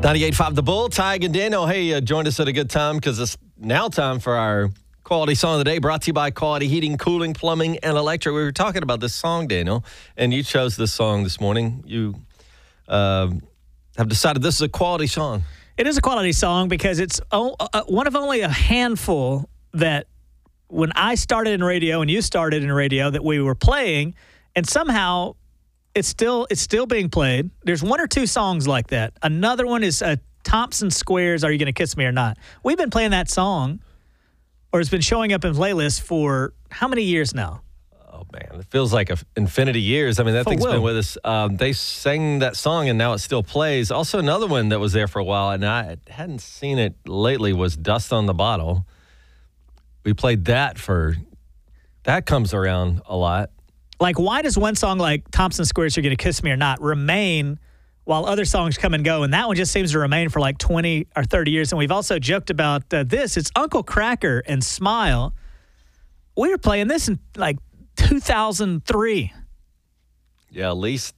98.5 The Bull, Tig and Daniel. Hey, joined us at a good time because it's now time for our Quality Song of the Day, brought to you by Quality Heating, Cooling, Plumbing, and Electric. We were talking about this song, Daniel, and you chose this song this morning. You have decided this is a quality song. It is a quality song because it's one of only a handful that when I started in radio and you started in radio that we were playing, and somehow it's still being played. There's one or two songs like that. Another one is Thompson Square's Are You Gonna Kiss Me or Not? We've been playing that song, or it's been showing up in playlists for how many years now? Oh, man, it feels like infinity years. I mean, that thing's been with us. They sang that song, and now it still plays. Also, another one that was there for a while, and I hadn't seen it lately, was Dust on the Bottle. We played that that comes around a lot. Like, why does one song like Thompson Square's Are You Gonna Kiss Me or Not remain while other songs come and go? And that one just seems to remain for like 20 or 30 years. And we've also joked about this. It's Uncle Kracker and Smile. We were playing this in like 2003. Yeah, at least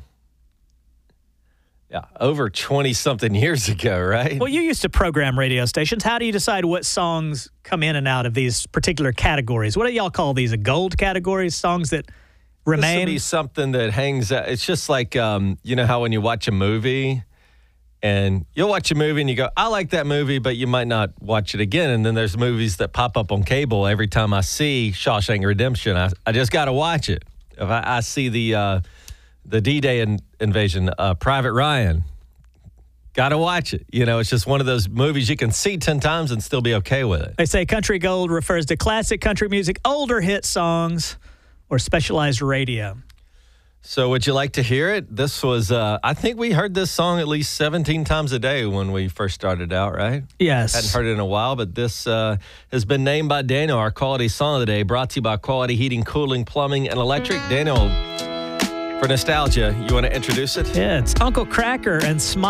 over 20-something years ago, right? Well, you used to program radio stations. How do you decide what songs come in and out of these particular categories? What do y'all call these? A gold categories? Songs that remain? This would be something that hangs out. It's just like, you know how when you watch a movie and you'll watch a movie and you go, I like that movie, but you might not watch it again. And then there's movies that pop up on cable every time I see Shawshank Redemption. I just got to watch it. If I see the D-Day invasion, Private Ryan, got to watch it. You know, it's just one of those movies you can see 10 times and still be okay with it. They say country gold refers to classic country music, older hit songs, or specialized radio. So would you like to hear it? This was, I think we heard this song at least 17 times a day when we first started out, right? Yes. Hadn't heard it in a while, but this has been named by Daniel, our Quality Song of the Day, brought to you by Quality Heating, Cooling, Plumbing, and Electric. Daniel, for nostalgia, you want to introduce it? Yeah, it's Uncle Kracker and Smile.